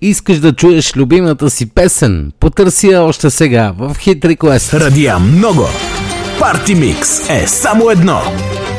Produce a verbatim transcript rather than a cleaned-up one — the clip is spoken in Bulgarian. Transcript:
Искаш да чуеш любимата си песен? Потърси я още сега в Hit Request. Радиа много. Парти Микс е само едно.